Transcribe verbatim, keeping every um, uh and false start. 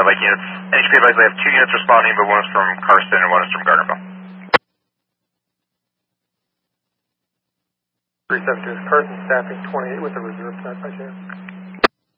Lake units. N H P advised they have two units responding, but one is from Carson and one is from Gardnerville. three seven two is Carson staffing twenty-eight with a reserve type by chance.